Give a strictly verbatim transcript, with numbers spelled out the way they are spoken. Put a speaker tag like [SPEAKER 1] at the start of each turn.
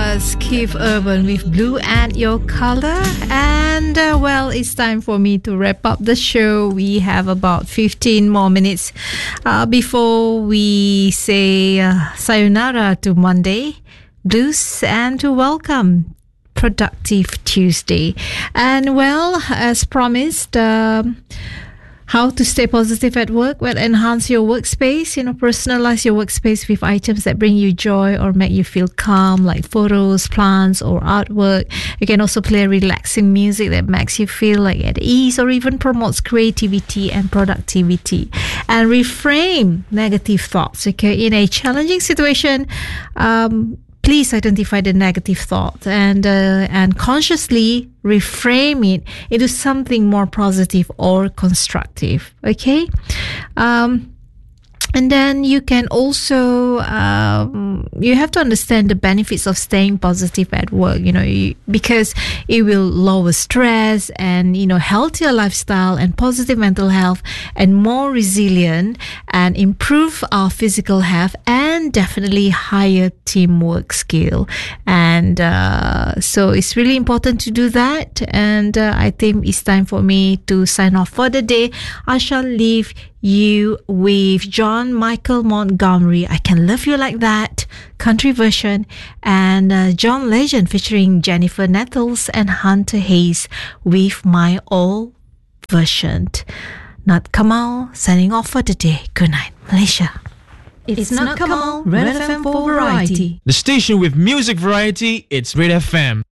[SPEAKER 1] was Keith Urban with Blue and Your Color. And uh, well, it's time for me to wrap up the show. We have about fifteen more minutes uh, before we say uh, sayonara to Monday Blues and to welcome Productive Tuesday. And well, as promised, um, how to stay positive at work? Well, enhance your workspace, you know, personalize your workspace with items that bring you joy or make you feel calm, like photos, plants, or artwork. You can also play relaxing music that makes you feel like at ease or even promotes creativity and productivity. And reframe negative thoughts, okay? In a challenging situation, um, please identify the negative thought and uh, and consciously reframe it into something more positive or constructive. Okay, um, and then you can also um, you have to understand the benefits of staying positive at work. You know, you, because it will lower stress and you know healthier lifestyle and positive mental health and more resilient and improve our physical health and definitely higher teamwork skill. And uh, so it's really important to do that. And uh, I think it's time for me to sign off for the day. I shall leave you with John Michael Montgomery, I Can Love You Like That, country version, and uh, John Legend featuring Jennifer Nettles and Hunter Hayes with My Old version. Nat Kamal signing off for the day. Good night, Malaysia. It's, it's Nat Kamal, Red F M for Variety.
[SPEAKER 2] The station with music variety, it's Red F M.